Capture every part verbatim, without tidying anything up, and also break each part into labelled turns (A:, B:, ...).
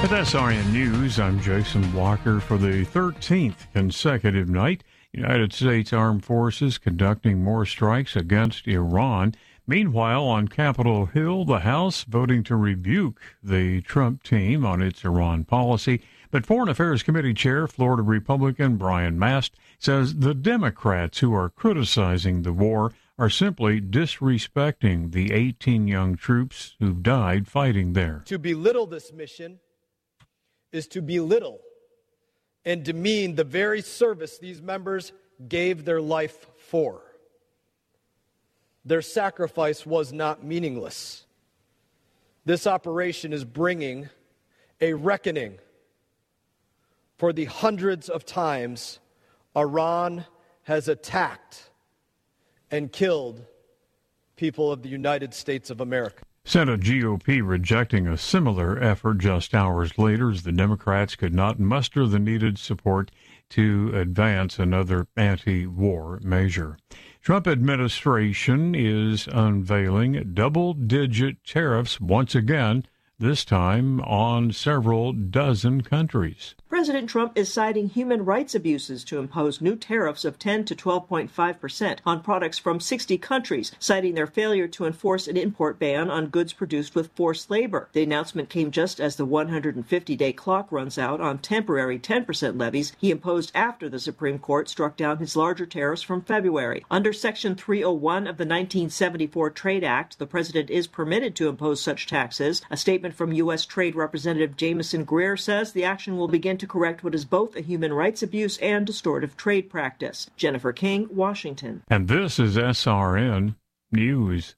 A: At S R N News, I'm Jason Walker. For the thirteenth consecutive night, United States Armed Forces conducting more strikes against Iran. Meanwhile, on Capitol Hill, the House voting to rebuke the Trump team on its Iran policy. But Foreign Affairs Committee Chair, Florida Republican Brian Mast, says the Democrats who are criticizing the war are simply disrespecting the eighteen young troops who've died fighting there.
B: To belittle this mission is to belittle and demean the very service these members gave their life for. Their sacrifice was not meaningless. This operation is bringing a reckoning for the hundreds of times Iran has attacked and killed people of the United States of America.
A: Senate G O P rejecting a similar effort just hours later as the Democrats could not muster the needed support to advance another anti-war measure. Trump administration is unveiling double-digit tariffs once again, this time on several dozen countries.
C: President Trump is citing human rights abuses to impose new tariffs of ten to twelve point five percent on products from sixty countries, citing their failure to enforce an import ban on goods produced with forced labor. The announcement came just as the one hundred fifty day clock runs out on temporary ten percent levies he imposed after the Supreme Court struck down his larger tariffs from February. Under Section three oh one of the nineteen seventy-four Trade Act, the president is permitted to impose such taxes. A statement from U S. Trade Representative Jamieson Greer says the action will begin to correct what is both a human rights abuse and distortive trade practice. Jennifer King, Washington.
A: And this is S R N News.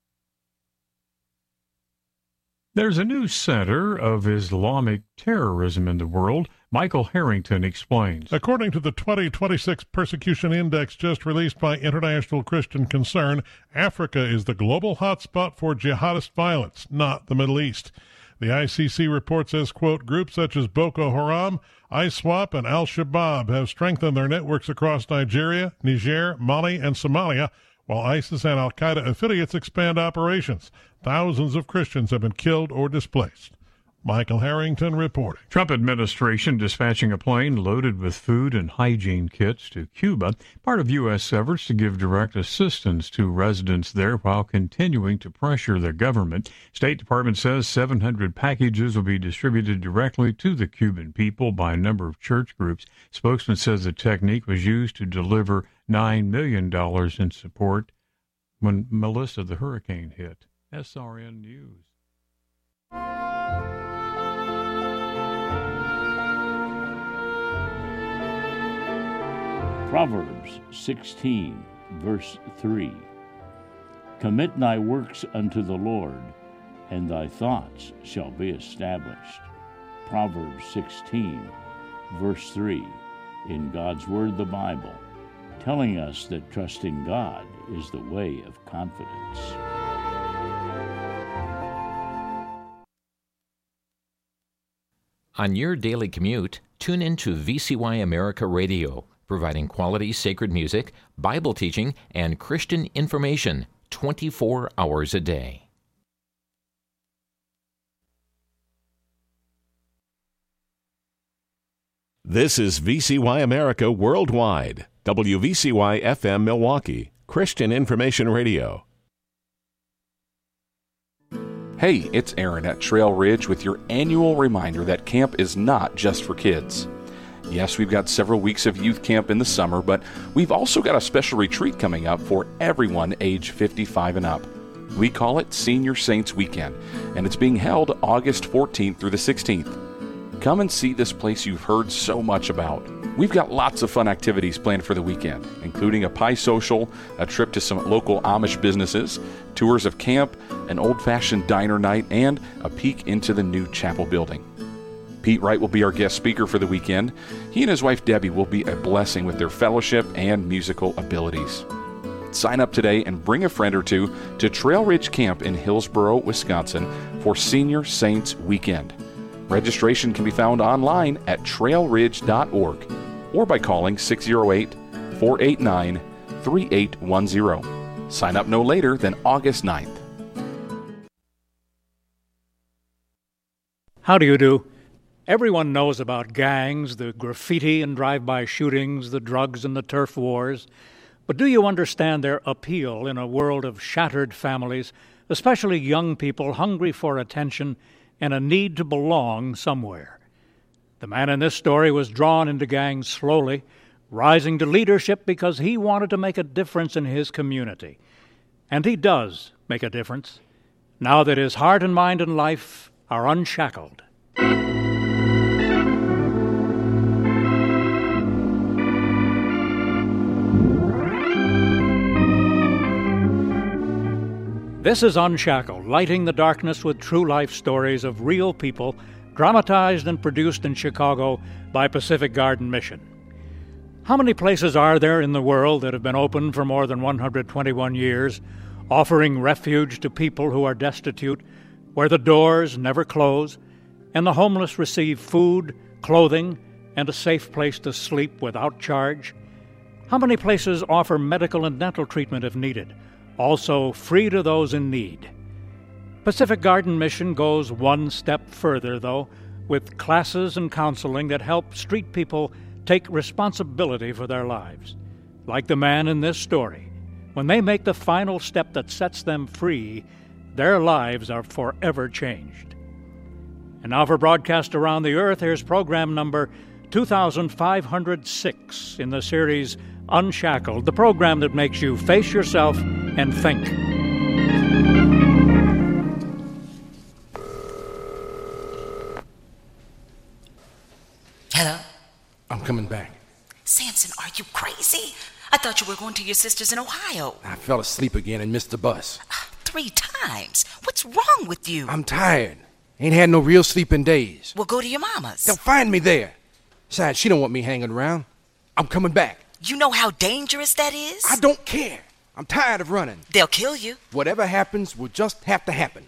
A: There's a new center of Islamic terrorism in the world. Michael Harrington explains.
D: According to the twenty twenty-six Persecution Index just released by International Christian Concern, Africa is the global hotspot for jihadist violence, not the Middle East. The I C C report says, quote, groups such as Boko Haram, ISWAP, and Al-Shabaab have strengthened their networks across Nigeria, Niger, Mali, and Somalia, while ISIS and Al-Qaeda affiliates expand operations. Thousands of Christians have been killed or displaced. Michael Harrington reporting.
A: Trump administration dispatching a plane loaded with food and hygiene kits to Cuba, part of U S efforts to give direct assistance to residents there while continuing to pressure the government. State Department says seven hundred packages will be distributed directly to the Cuban people by a number of church groups. Spokesman says the technique was used to deliver nine million dollars in support when Melissa the hurricane hit. S R N News.
E: Proverbs sixteen, verse three. Commit thy works unto the Lord, and thy thoughts shall be established. Proverbs sixteen, verse three, in God's Word, the Bible, telling us that trusting God is the way of confidence.
F: On your daily commute, tune in to V C Y America Radio, providing quality sacred music, Bible teaching, and Christian information twenty-four hours a day.
G: This is V C Y America Worldwide, W V C Y F M Milwaukee, Christian Information Radio.
H: Hey, it's Aaron at Trail Ridge with your annual reminder that camp is not just for kids. Yes, we've got several weeks of youth camp in the summer, but we've also got a special retreat coming up for everyone age fifty-five and up. We call it Senior Saints Weekend, and it's being held August fourteenth through the sixteenth. Come and see this place you've heard so much about. We've got lots of fun activities planned for the weekend, including a pie social, a trip to some local Amish businesses, tours of camp, an old-fashioned diner night, and a peek into the new chapel building. Pete Wright will be our guest speaker for the weekend. He and his wife Debbie will be a blessing with their fellowship and musical abilities. Sign up today and bring a friend or two to Trail Ridge Camp in Hillsboro, Wisconsin for Senior Saints Weekend. Registration can be found online at trail ridge dot org or by calling six oh eight, four eight nine, three eight one zero. Sign up no later than August ninth.
I: How do you do? Everyone knows about gangs, the graffiti and drive-by shootings, the drugs and the turf wars. But do you understand their appeal in a world of shattered families, especially young people hungry for attention and a need to belong somewhere? The man in this story was drawn into gangs slowly, rising to leadership because he wanted to make a difference in his community. And he does make a difference, now that his heart and mind and life are unshackled. This is Unshackled, lighting the darkness with true life stories of real people, dramatized and produced in Chicago by Pacific Garden Mission. How many places are there in the world that have been open for more than one hundred twenty-one years, offering refuge to people who are destitute, where the doors never close, and the homeless receive food, clothing, and a safe place to sleep without charge? How many places offer medical and dental treatment if needed, also free to those in need? Pacific Garden Mission goes one step further, though, with classes and counseling that help street people take responsibility for their lives. Like the man in this story, when they make the final step that sets them free, their lives are forever changed. And now for broadcast around the earth, here's program number two thousand five hundred six in the series Unshackled, the program that makes you face yourself and think.
J: Hello?
K: I'm coming back.
J: Samson, are you crazy? I thought you were going to your sister's in Ohio.
K: I fell asleep again and missed the bus.
J: Uh, three times? What's wrong with you?
K: I'm tired. Ain't had no real sleep in days.
J: Well, go to your mama's.
K: They'll find me there. Besides, she don't want me hanging around. I'm coming back.
J: You know how dangerous that is?
K: I don't care. I'm tired of running.
J: They'll kill you.
K: Whatever happens will just have to happen.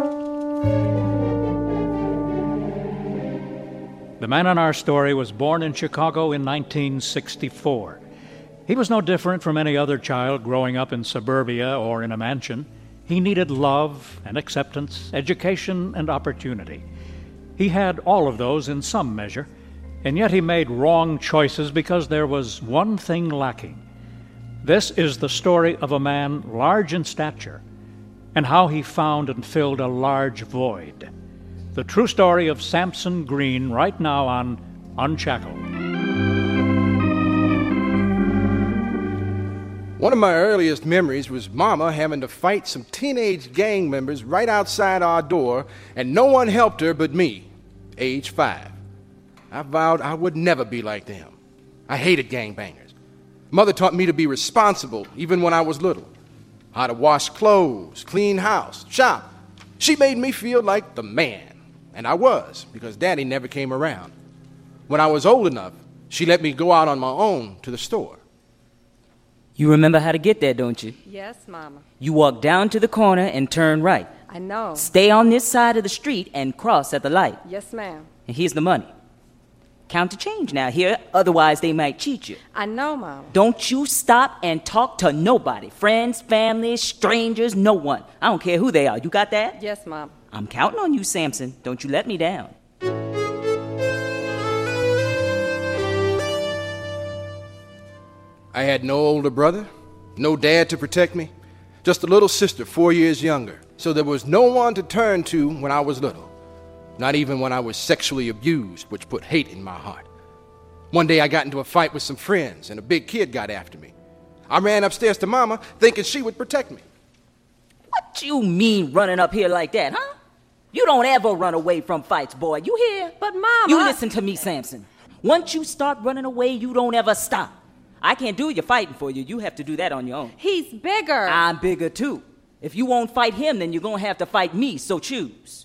I: The man in our story was born in Chicago in nineteen sixty-four. He was no different from any other child growing up in suburbia or in a mansion. He needed love and acceptance, education and opportunity. He had all of those in some measure, and yet he made wrong choices because there was one thing lacking. This is the story of a man large in stature and how he found and filled a large void. The true story of Samson Green right now on Unshackled.
K: One of my earliest memories was Mama having to fight some teenage gang members right outside our door, and no one helped her but me, age five. I vowed I would never be like them. I hated gangbangers. Mother taught me to be responsible even when I was little. How to wash clothes, clean house, shop. She made me feel like the man. And I was, because Daddy never came around. When I was old enough, she let me go out on my own to the store.
L: You remember how to get there, don't you?
M: Yes, Mama.
L: You walk down to the corner and turn right.
M: I know.
L: Stay on this side of the street and cross at the light.
M: Yes, ma'am.
L: And here's the money. Count the change now here, otherwise they might cheat you.
M: I know, Mama.
L: Don't you stop and talk to nobody. Friends, family, strangers, no one. I don't care who they are. You got that?
M: Yes, Mom.
L: I'm counting on you, Samson. Don't you let me down.
K: I had no older brother, no dad to protect me, just a little sister four years younger. So there was no one to turn to when I was little. Not even when I was sexually abused, which put hate in my heart. One day I got into a fight with some friends, and a big kid got after me. I ran upstairs to Mama, thinking she would protect me.
L: What you mean running up here like that, huh? You don't ever run away from fights, boy. You hear?
M: But, Mama...
L: You listen to me, Samson. Once you start running away, you don't ever stop. I can't do your fighting for you. You have to do that on your own.
M: He's bigger.
L: I'm bigger, too. If you won't fight him, then you're going to have to fight me, so choose.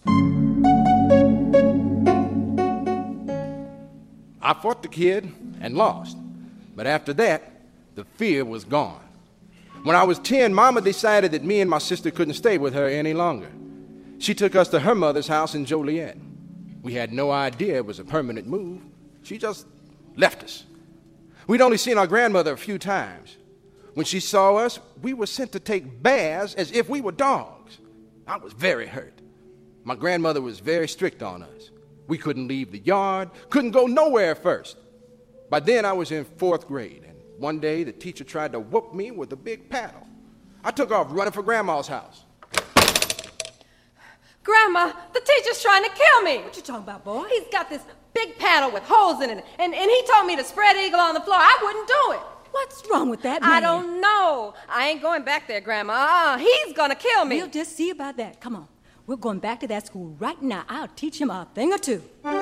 K: I fought the kid and lost. But after that, the fear was gone. When I was ten, Mama decided that me and my sister couldn't stay with her any longer. She took us to her mother's house in Joliet. We had no idea it was a permanent move. She just left us. We'd only seen our grandmother a few times. When she saw us, we were sent to take baths as if we were dogs. I was very hurt. My grandmother was very strict on us. We couldn't leave the yard, couldn't go nowhere at first. By then, I was in fourth grade, and one day the teacher tried to whoop me with a big paddle. I took off running for Grandma's house.
M: Grandma, the teacher's trying to kill me.
N: What you talking about, boy?
M: He's got this big paddle with holes in it, and, and he told me to spread eagle on the floor. I wouldn't do it.
N: What's wrong with that man?
M: I don't know. I ain't going back there, Grandma. Uh, he's gonna kill me.
N: We'll just see about that. Come on. We're going back to that school right now. I'll teach him a thing or two.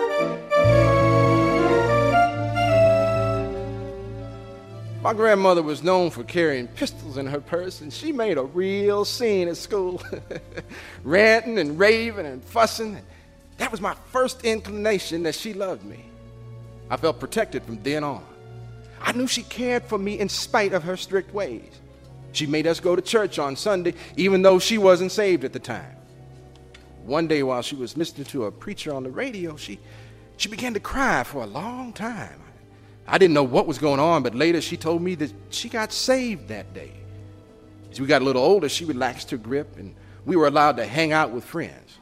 K: My grandmother was known for carrying pistols in her purse, and she made a real scene at school. Ranting and raving and fussing. That was my first inclination that she loved me. I felt protected from then on. I knew she cared for me in spite of her strict ways. She made us go to church on Sunday, even though she wasn't saved at the time. One day while she was listening to a preacher on the radio, she, she began to cry for a long time. I didn't know what was going on, but later she told me that she got saved that day. As we got a little older, she relaxed her grip, and we were allowed to hang out with friends.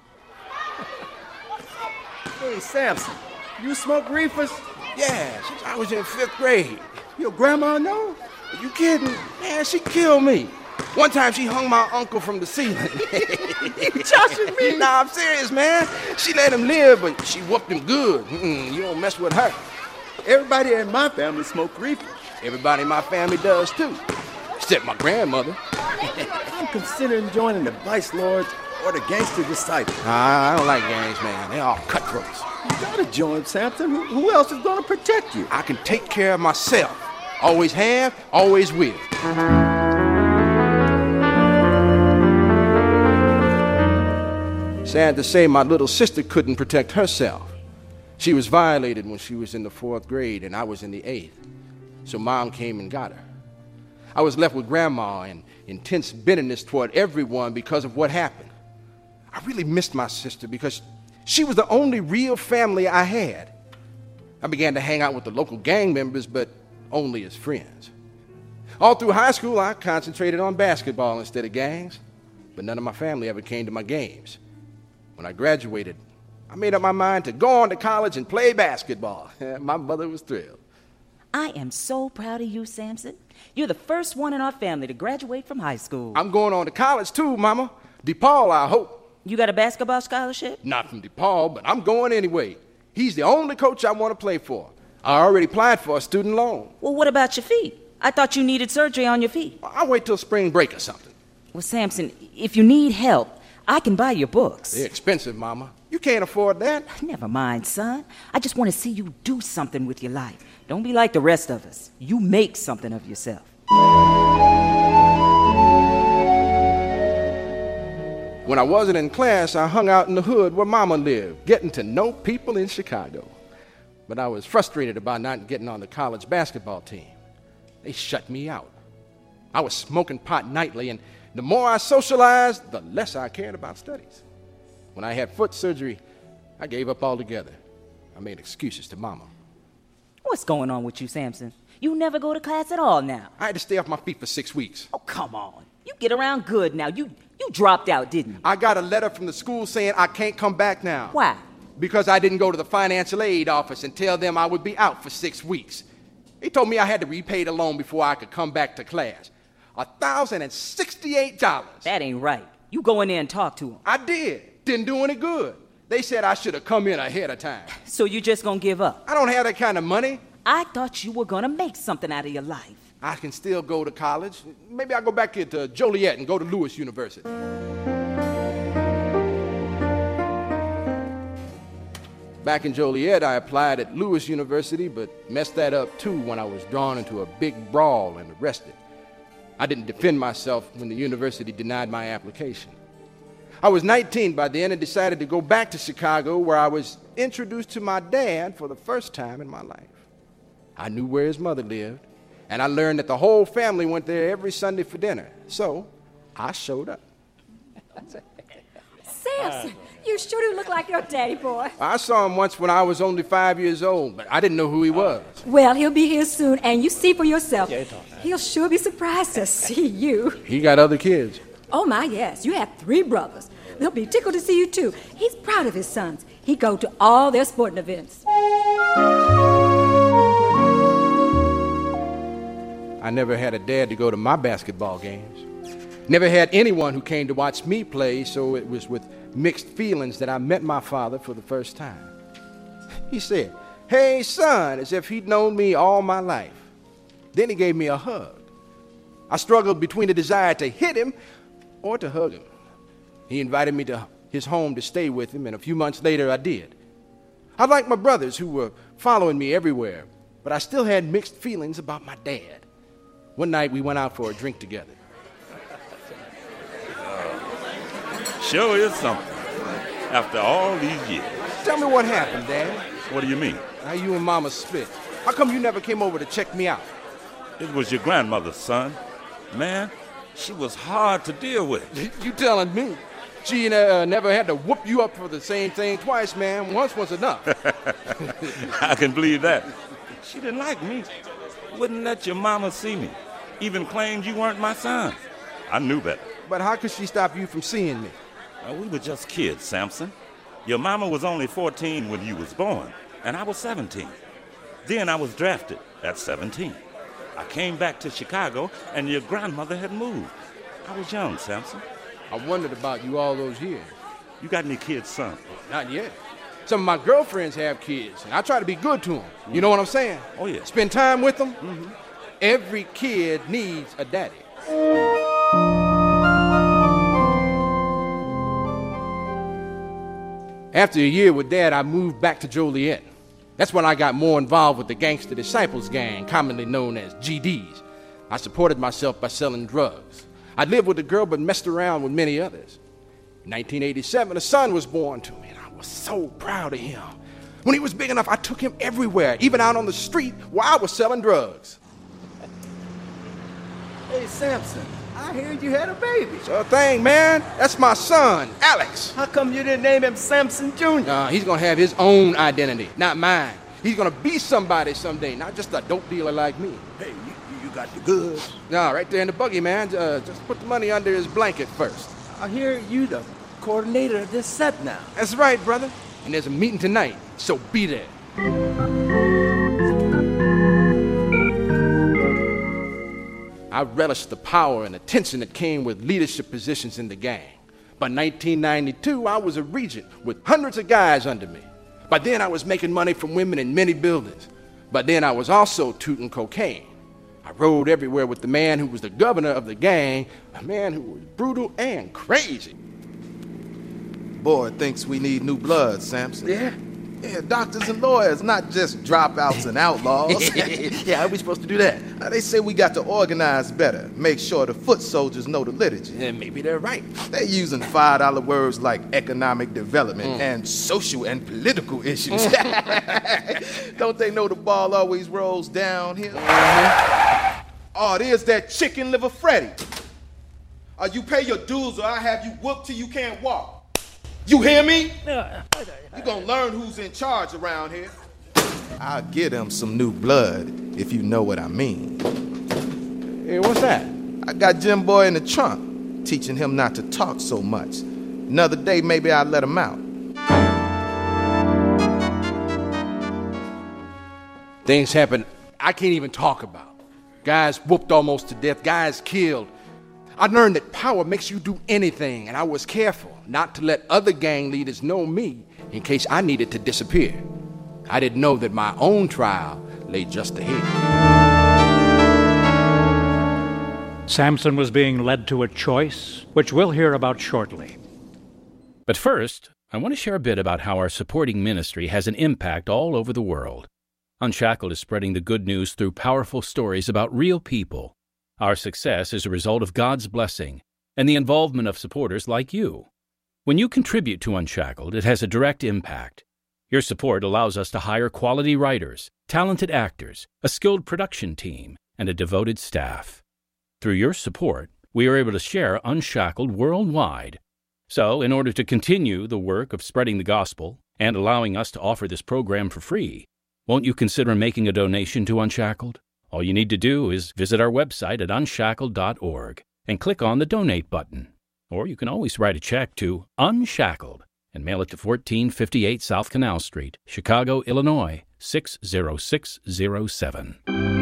O: Hey, Samson, you smoke reefers?
K: Yeah, since I was in fifth grade.
O: Your grandma know?
K: Are you kidding? Man, she killed me. One time she hung my uncle from the ceiling.
O: You joshing me?
K: Nah, I'm serious, man. She let him live, but she whooped him good. Mm-mm, you don't mess with her.
O: Everybody in my family smoke reefers.
K: Everybody in my family does, too. Except my grandmother.
O: I'm considering joining the Vice Lords or the Gangster Disciples.
K: Nah, I don't like gangs, man. They're all cutthroats.
O: You gotta join, Samson. Who, who else is gonna protect you?
K: I can take care of myself. Always have, always will. Sad to say, my little sister couldn't protect herself. She was violated when she was in the fourth grade, and I was in the eighth. So Mom came and got her. I was left with Grandma and intense bitterness toward everyone because of what happened. I really missed my sister because she was the only real family I had. I began to hang out with the local gang members, but only as friends. All through high school, I concentrated on basketball instead of gangs, but none of my family ever came to my games. When I graduated, I made up my mind to go on to college and play basketball. My mother was thrilled.
L: I am so proud of you, Samson. You're the first one in our family to graduate from high school.
K: I'm going on to college too, Mama. DePaul, I hope.
L: You got a basketball scholarship?
K: Not from DePaul, but I'm going anyway. He's the only coach I want to play for. I already applied for a student loan.
L: Well, what about your feet? I thought you needed surgery on your feet.
K: I'll wait till spring break or something.
L: Well, Samson, if you need help, I can buy your books.
K: They're expensive, Mama. You can't afford that.
L: Never mind, son. I just want to see you do something with your life. Don't be like the rest of us. You make something of yourself.
K: When I wasn't in class, I hung out in the hood where Mama lived, getting to know people in Chicago. But I was frustrated about not getting on the college basketball team. They shut me out. I was smoking pot nightly, and the more I socialized, the less I cared about studies. When I had foot surgery, I gave up altogether. I made excuses to Mama.
L: What's going on with you, Samson? You never go to class at all now.
K: I had to stay off my feet for six weeks.
L: Oh, come on. You get around good now. You you dropped out, didn't you?
K: I got a letter from the school saying I can't come back now.
L: Why?
K: Because I didn't go to the financial aid office and tell them I would be out for six weeks. They told me I had to repay the loan before I could come back to class. one thousand sixty-eight dollars.
L: That ain't right. You go in there and talk to them.
K: I did. Didn't do any good. They said I should have come in ahead of time.
L: So you just gonna give up?
K: I don't have that kind of money.
L: I thought you were gonna make something out of your life.
K: I can still go to college. Maybe I'll go back here to Joliet and go to Lewis University. Back in Joliet, I applied at Lewis University, but messed that up too when I was drawn into a big brawl and arrested. I didn't defend myself when the university denied my application. I was nineteen by then and decided to go back to Chicago, where I was introduced to my dad for the first time in my life. I knew where his mother lived, and I learned that the whole family went there every Sunday for dinner. So I showed up.
N: Samson, you sure do look like your daddy, boy.
K: I saw him once when I was only five years old, but I didn't know who he was.
N: Well, he'll be here soon, and you see for yourself. He'll sure be surprised to see you.
K: He got other kids.
N: Oh, my, yes. You have three brothers. They'll be tickled to see you, too. He's proud of his sons. He'd go to all their sporting events.
K: I never had a dad to go to my basketball games. Never had anyone who came to watch me play, so it was with mixed feelings that I met my father for the first time. He said, "Hey, son," as if he'd known me all my life. Then he gave me a hug. I struggled between the desire to hit him or to hug him. He invited me to his home to stay with him, and a few months later I did. I liked my brothers who were following me everywhere, but I still had mixed feelings about my dad. One night we went out for a drink together.
P: Sure is something. After all these years.
K: Tell me what happened, Dad.
P: What do you mean?
K: How you and Mama split. How come you never came over to check me out?
P: It was your grandmother, son. Man, she was hard to deal with.
K: You telling me? She uh, never had to whoop you up for the same thing twice, man. Once was enough.
P: I can believe that. She didn't like me. Wouldn't let your mama see me. Even claimed you weren't my son. I knew better.
K: But how could she stop you from seeing me?
P: Uh, we were just kids, Samson. Your mama was only fourteen when you was born, and I was seventeen. Then I was drafted at seventeen. I came back to Chicago, and your grandmother had moved. I was young, Samson.
K: I wondered about you all those years.
P: You got any kids, son?
K: Not yet. Some of my girlfriends have kids, and I try to be good to them. You know what I'm saying?
P: Oh, yeah.
K: Spend time with them.
P: Mm-hmm.
K: Every kid needs a daddy. After a year with Dad, I moved back to Joliet. That's when I got more involved with the Gangster Disciples Gang, commonly known as G Ds. I supported myself by selling drugs. I lived with a girl but messed around with many others. In nineteen eighty-seven, a son was born to me, and I was so proud of him. When he was big enough, I took him everywhere, even out on the street where I was selling drugs.
O: Hey, Samson, I hear you had a baby.
K: Sure thing, man. That's my son, Alex.
O: How come you didn't name him Samson Junior?
K: Uh, he's gonna have his own identity, not mine. He's gonna be somebody someday, not just a dope dealer like me.
O: Hey, you, you got the goods.
K: No, right there in the buggy, man. Uh, just put the money under his blanket first.
O: I hear you the coordinator of this set now.
K: That's right, brother. And there's a meeting tonight, so be there. I relished the power and attention that came with leadership positions in the gang. By nineteen ninety-two, I was a regent with hundreds of guys under me. By then, I was making money from women in many buildings. By then, I was also tooting cocaine. I rode everywhere with the man who was the governor of the gang, a man who was brutal and crazy.
Q: Board thinks we need new blood, Samson.
K: Yeah?
Q: Yeah, doctors and lawyers, not just dropouts and outlaws.
O: Yeah, how are we supposed to do that?
Q: Uh, they say we got to organize better, make sure the foot soldiers know the liturgy.
K: Yeah, maybe they're right.
Q: They're using five dollar words like economic development
K: Mm.
Q: and social and political issues. Don't they know the ball always rolls downhill?
K: Mm-hmm.
Q: Oh, there's that chicken liver Freddy. Uh, you pay your dues or I have you whooped till you can't walk. You hear me? You gonna learn who's in charge around here. I'll get him some new blood, if you know what I mean.
K: Hey, what's that?
Q: I got Jim Boy in the trunk, teaching him not to talk so much. Another day, maybe I'll let him out.
K: Things happen I can't even talk about. Guys whooped almost to death, guys killed. I learned that power makes you do anything, and I was careful not to let other gang leaders know me in case I needed to disappear. I didn't know that my own trial lay just ahead.
I: Samson was being led to a choice, which we'll hear about shortly.
R: But first, I want to share a bit about how our supporting ministry has an impact all over the world. Unshackled is spreading the good news through powerful stories about real people. Our success is a result of God's blessing and the involvement of supporters like you. When you contribute to Unshackled, it has a direct impact. Your support allows us to hire quality writers, talented actors, a skilled production team, and a devoted staff. Through your support, we are able to share Unshackled worldwide. So, in order to continue the work of spreading the gospel and allowing us to offer this program for free, won't you consider making a donation to Unshackled? All you need to do is visit our website at unshackled dot org and click on the Donate button. Or you can always write a check to Unshackled, and mail it to fourteen fifty-eight South Canal Street, Chicago, Illinois, six zero six zero seven.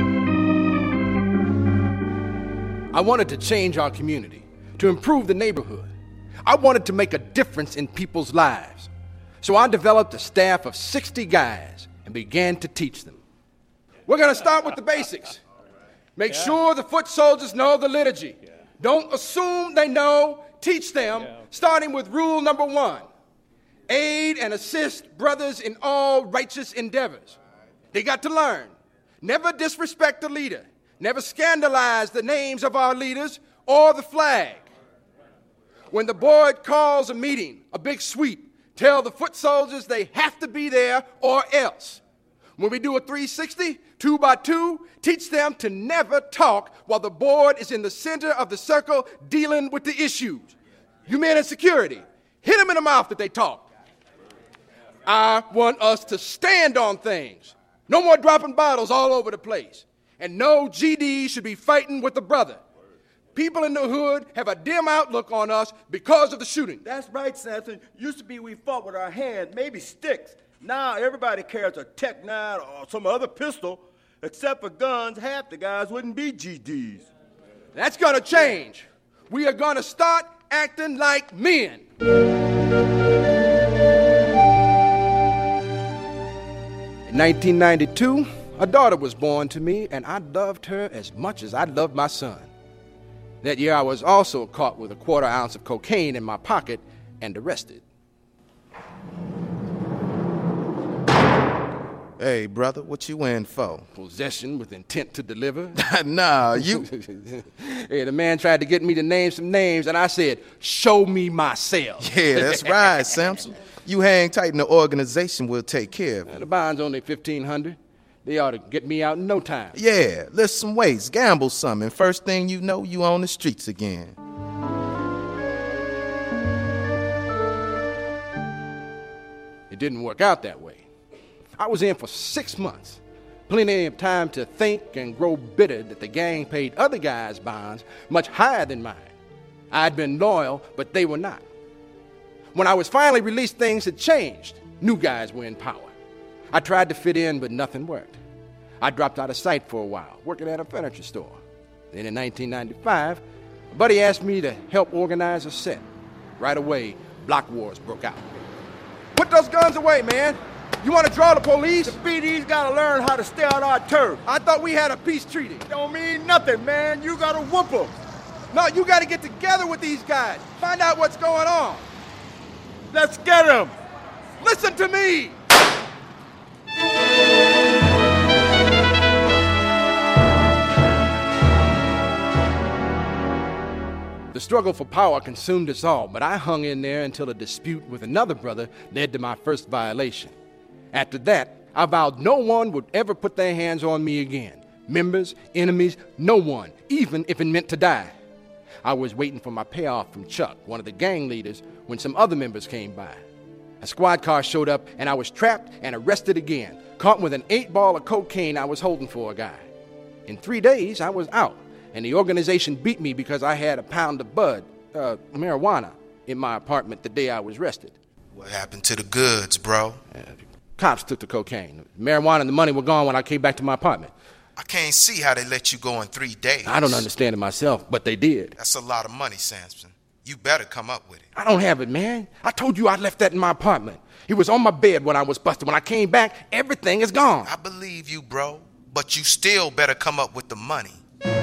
K: I wanted to change our community, to improve the neighborhood. I wanted to make a difference in people's lives. So I developed a staff of sixty guys and began to teach them. We're going to start with the basics. Make yeah. sure the foot soldiers know the liturgy. Yeah. Don't assume they know. Teach them, yeah. starting with rule number one. Aid and assist brothers in all righteous endeavors. They got to learn. Never disrespect the leader. Never scandalize the names of our leaders or the flag. When the board calls a meeting, a big sweep, tell the foot soldiers they have to be there or else. When we do a three sixty, two by two, teach them to never talk while the board is in the center of the circle dealing with the issues. You men in security, hit them in the mouth that they talk. I want us to stand on things. No more dropping bottles all over the place. And no G D should be fighting with a brother. People in the hood have a dim outlook on us because of the shooting.
O: That's right, Samson. Used to be we fought with our hands, maybe sticks. Now everybody carries a Tech nine or some other pistol. Except for guns, half the guys wouldn't be G Ds.
K: That's going to change. We are going to start acting like men. In nineteen ninety-two, a daughter was born to me, and I loved her as much as I loved my son. That year, I was also caught with a quarter ounce of cocaine in my pocket and arrested.
S: Hey, brother, what you in for?
K: Possession with intent to deliver.
S: Nah, you...
K: Hey, the man tried to get me to name some names, and I said, show me myself.
S: Yeah, that's right, Samson. You hang tight in the organization, we'll take care of you.
K: Uh, the bond's only fifteen hundred dollars. They ought to get me out in no time.
S: Yeah, lift some weights, gamble some, and first thing you know, you on the streets again.
K: It didn't work out that way. I was in for six months. Plenty of time to think and grow bitter that the gang paid other guys' bonds much higher than mine. I'd been loyal, but they were not. When I was finally released, things had changed. New guys were in power. I tried to fit in, but nothing worked. I dropped out of sight for a while, working at a furniture store. Then in nineteen ninety-five, a buddy asked me to help organize a set. Right away, block wars broke out. Put those guns away, man. You want to draw the police?
O: The B D's got to learn how to stay on our turf.
K: I thought we had a peace treaty.
O: Don't mean nothing, man. You got to whoop them.
K: No, you got to get together with these guys. Find out what's going on.
O: Let's get them.
K: Listen to me. The struggle for power consumed us all, but I hung in there until a dispute with another brother led to my first violation. After that, I vowed no one would ever put their hands on me again. Members, enemies, no one, even if it meant to die. I was waiting for my payoff from Chuck, one of the gang leaders, when some other members came by. A squad car showed up, and I was trapped and arrested again, caught with an eight ball of cocaine I was holding for a guy. In three days, I was out, and the organization beat me because I had a pound of bud, uh, marijuana, in my apartment the day I was arrested.
S: What happened to the goods, bro?
K: Uh, cops took the cocaine. The marijuana and the money were gone when I came back to my apartment.
S: I can't see how they let you go in three days.
K: I don't understand it myself, but they did.
S: That's a lot of money, Samson. You better come up with it.
K: I don't have it, man. I told you I left that in my apartment. It was on my bed when I was busted. When I came back, everything is gone.
S: I believe you, bro, but you still better come up with the money.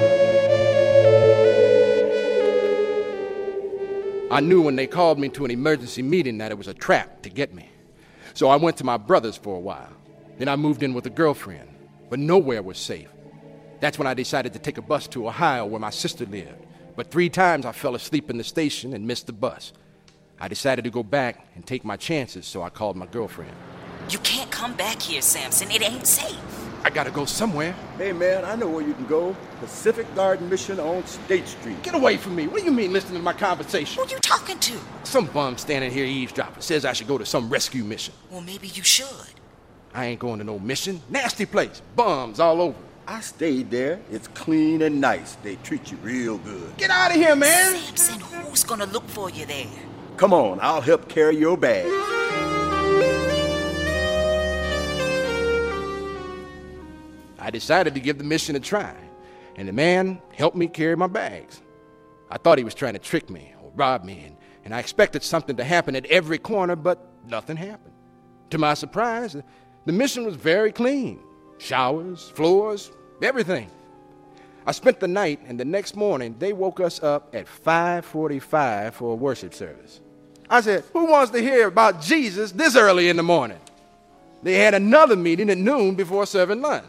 K: I knew when they called me to an emergency meeting that it was a trap to get me. So I went to my brother's for a while. Then I moved in with a girlfriend, but nowhere was safe. That's when I decided to take a bus to Ohio where my sister lived. But three times I fell asleep in the station and missed the bus. I decided to go back and take my chances, so I called my girlfriend.
J: You can't come back here, Samson. It ain't safe.
K: I gotta go somewhere.
O: Hey, man, I know where you can go. Pacific Garden Mission on State Street.
K: Get away from me. What do you mean listening to my conversation?
J: Who you talking to?
K: Some bum standing here eavesdropping. Says I should go to some rescue mission.
J: Well, maybe you should.
K: I ain't going to no mission. Nasty place. Bums all over.
O: I stayed there. It's clean and nice. They treat you real good.
K: Get out of here, man.
J: Samson, who's gonna look for you there?
O: Come on, I'll help carry your bag.
K: I decided to give the mission a try, and the man helped me carry my bags. I thought he was trying to trick me or rob me, and, and I expected something to happen at every corner, but nothing happened. To my surprise, the mission was very clean. Showers, floors, everything. I spent the night, and the next morning, they woke us up at five forty-five for a worship service. I said, who wants to hear about Jesus this early in the morning? They had another meeting at noon before serving lunch.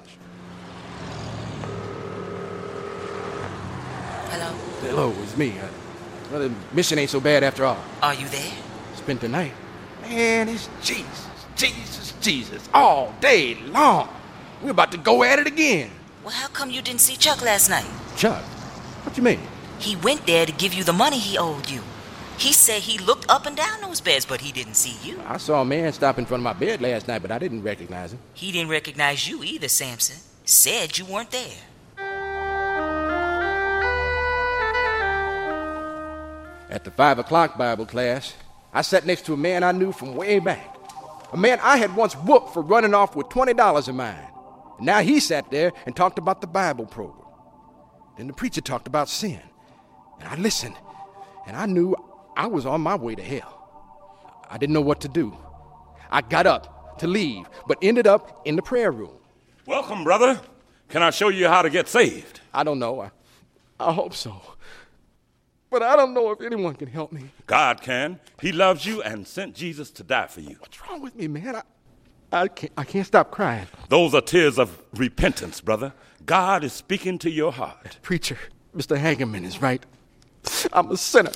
J: Hello?
K: Hello, it's me. Uh, well, the mission ain't so bad after all.
J: Are you there?
K: Spent the night. Man, it's Jesus, Jesus, Jesus, all day long. We're about to go at it again.
J: Well, how come you didn't see Chuck last night?
K: Chuck? What you mean?
J: He went there to give you the money he owed you. He said he looked up and down those beds, but he didn't see you.
K: I saw a man stop in front of my bed last night, but I didn't recognize him.
J: He didn't recognize you either, Samson. Said you weren't there.
K: At the five o'clock Bible class, I sat next to a man I knew from way back. A man I had once whooped for running off with twenty dollars of mine. And now he sat there and talked about the Bible program. Then the preacher talked about sin. And I listened, and I knew I was on my way to hell. I didn't know what to do. I got up to leave, but ended up in the prayer room.
P: Welcome, brother. Can I show you how to get saved?
K: I don't know. I, I hope so. But I don't know if anyone can help me.
P: God can. He loves you and sent Jesus to die for you.
K: What's wrong with me, man? I, I can't, I can't stop crying.
P: Those are tears of repentance, brother. God is speaking to your heart.
K: Preacher, Mister Hageman is right. I'm a sinner.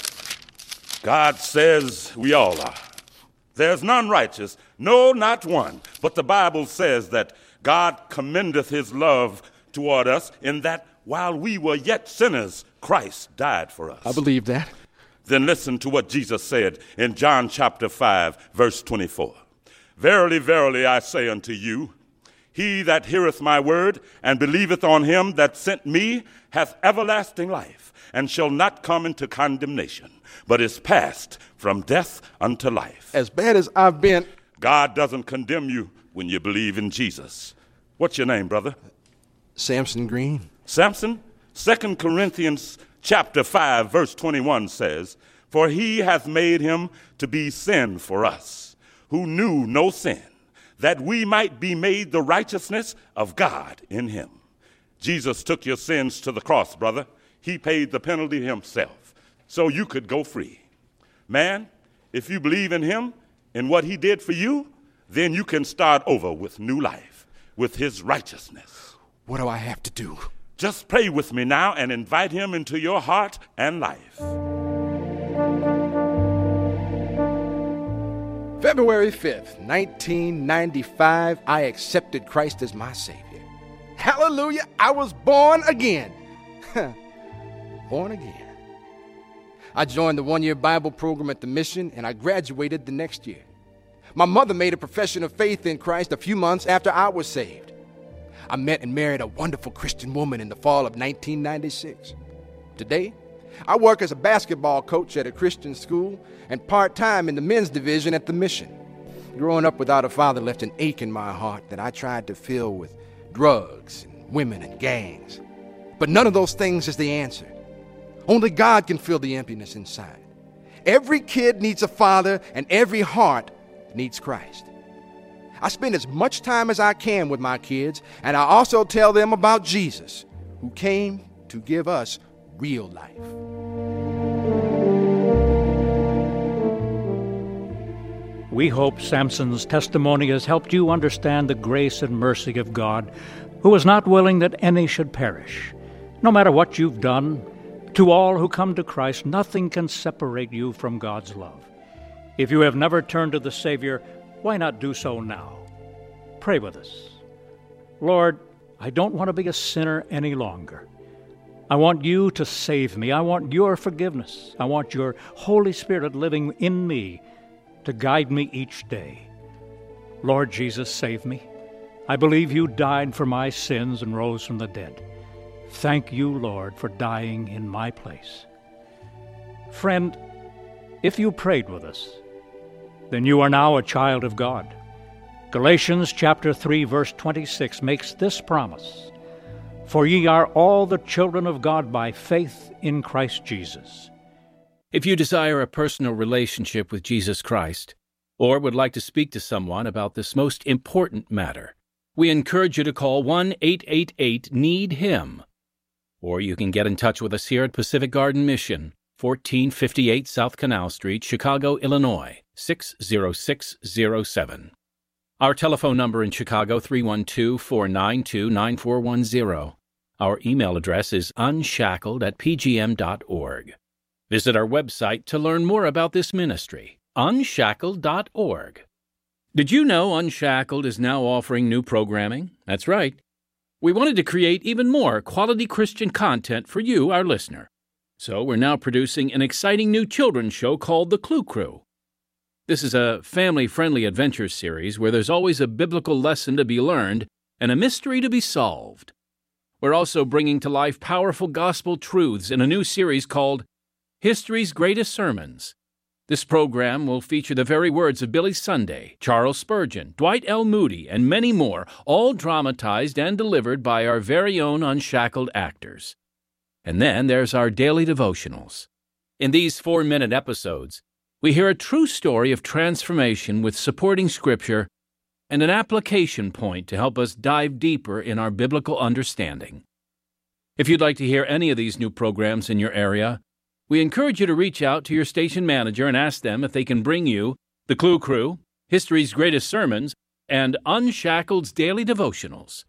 P: God says we all are. There's none righteous, no, not one. But the Bible says that God commendeth his love toward us in that while we were yet sinners, Christ died for us.
K: I believe that.
P: Then listen to what Jesus said in John chapter five, verse twenty-four. Verily, verily, I say unto you, he that heareth my word and believeth on him that sent me hath everlasting life, and shall not come into condemnation, but is passed from death unto life.
K: As bad as I've been.
P: God doesn't condemn you when you believe in Jesus. What's your name, brother?
K: Samson Green.
P: Samson? Second Corinthians chapter five, verse twenty-one says, for he hath made him to be sin for us, who knew no sin, that we might be made the righteousness of God in him. Jesus took your sins to the cross, brother. He paid the penalty himself, so you could go free. Man, if you believe in him and what he did for you, then you can start over with new life, with his righteousness.
K: What do I have to do?
P: Just pray with me now and invite him into your heart and life.
K: February fifth, nineteen ninety-five, I accepted Christ as my Savior. Hallelujah, I was born again. Born again. I joined the one-year Bible program at the mission, and I graduated the next year. My mother made a profession of faith in Christ a few months after I was saved. I met and married a wonderful Christian woman in the fall of nineteen ninety-six. Today, I work as a basketball coach at a Christian school and part-time in the men's division at the mission. Growing up without a father left an ache in my heart that I tried to fill with drugs and women and gangs. But none of those things is the answer. Only God can fill the emptiness inside. Every kid needs a father, and every heart needs Christ. I spend as much time as I can with my kids, and I also tell them about Jesus, who came to give us real life.
I: We hope Samson's testimony has helped you understand the grace and mercy of God, who is not willing that any should perish. No matter what you've done, to all who come to Christ, nothing can separate you from God's love. If you have never turned to the Savior, why not do so now? Pray with us. Lord, I don't want to be a sinner any longer. I want you to save me. I want your forgiveness. I want your Holy Spirit living in me to guide me each day. Lord Jesus, save me. I believe you died for my sins and rose from the dead. Thank you, Lord, for dying in my place. Friend, If you prayed with us, then you are now a child of God. Galatians chapter three, verse twenty-six makes this promise: For ye are all the children of God by faith in Christ Jesus.
R: If you desire a personal relationship with Jesus Christ, or would like to speak to someone about this most important matter, we encourage you to call one eight eight eight need him. Or you can get in touch with us here at Pacific Garden Mission, fourteen fifty-eight South Canal Street, Chicago, Illinois, six zero six zero seven. Our telephone number in Chicago, three one two, four nine two, nine four one zero. Our email address is unshackled at p g m dot org. Visit our website to learn more about this ministry, unshackled dot org. Did you know Unshackled is now offering new programming? That's right. We wanted to create even more quality Christian content for you, our listener. So we're now producing an exciting new children's show called The Clue Crew. This is a family-friendly adventure series where there's always a biblical lesson to be learned and a mystery to be solved. We're also bringing to life powerful gospel truths in a new series called History's Greatest Sermons. This program will feature the very words of Billy Sunday, Charles Spurgeon, Dwight L. Moody, and many more, all dramatized and delivered by our very own Unshackled actors. And then there's our daily devotionals. In these four-minute episodes, we hear a true story of transformation with supporting scripture and an application point to help us dive deeper in our biblical understanding. If you'd like to hear any of these new programs in your area, we encourage you to reach out to your station manager and ask them if they can bring you The Clue Crew, History's Greatest Sermons, and Unshackled's Daily Devotionals.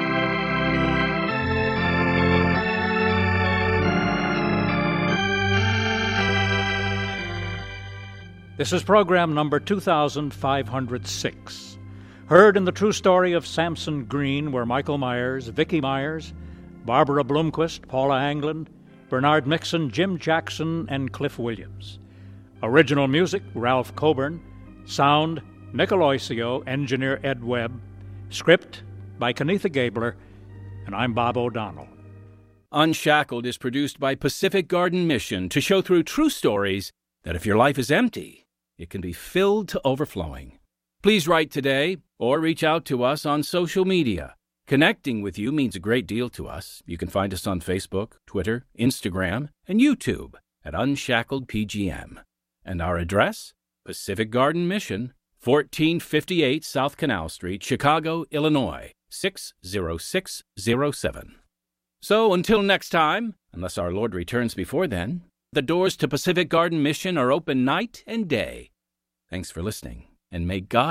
I: This is program number two thousand five hundred six. Heard in the true story of Samson Green were Michael Myers, Vicki Myers, Barbara Bloomquist, Paula Anglin, Bernard Mixon, Jim Jackson, and Cliff Williams. Original music, Ralph Coburn. Sound, Nick Aloisio, engineer Ed Webb. Script by Kenitha Gabler, and I'm Bob O'Donnell.
R: Unshackled is produced by Pacific Garden Mission to show through true stories that if your life is empty, it can be filled to overflowing. Please write today or reach out to us on social media. Connecting with you means a great deal to us. You can find us on Facebook, Twitter, Instagram, and YouTube at Unshackled P G M. And our address? Pacific Garden Mission, fourteen fifty-eight South Canal Street, Chicago, Illinois, six zero six zero seven. So until next time, unless our Lord returns before then, the doors to Pacific Garden Mission are open night and day. Thanks for listening, and may God